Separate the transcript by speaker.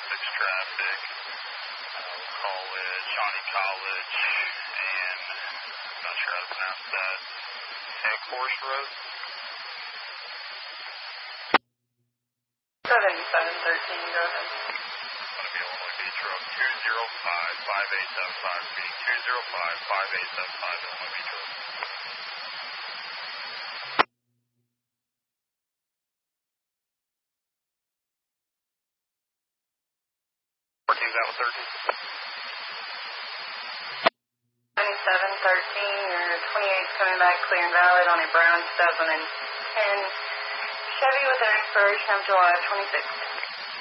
Speaker 1: traffic. We'll call it Shawnee College and I'm not sure how to pronounce that. Eghorst Road.
Speaker 2: 7713, go ahead.
Speaker 1: It's going to be Illinois Beach Road 205-5875, being 205-5875 Illinois Beach Road. Out with 13.
Speaker 2: 9713, your 28's coming back clear and valid on a brown 2010 Chevy with an expiration of July 26th.